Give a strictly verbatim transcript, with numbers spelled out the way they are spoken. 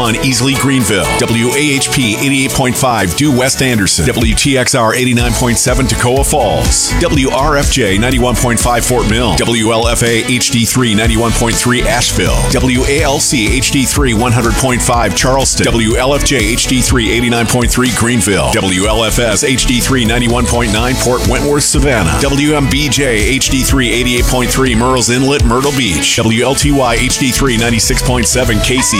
on Easley, Greenville. W A H P eighty-eight point five Due West Anderson. W T X R eighty-nine point seven Toccoa Falls. W R F J ninety-one point five Fort Mill. W L F A H D three ninety-one point three Asheville. W A L C H D three one hundred point five Charleston. W L F J H D three eighty-nine point three Greenville. W L F S H D three ninety-one point nine Port Wentworth, Savannah. W M B J H D three eighty-eight point three Murrells Inlet, Myrtle Beach. W L T Y H D three ninety-six point seven Casey,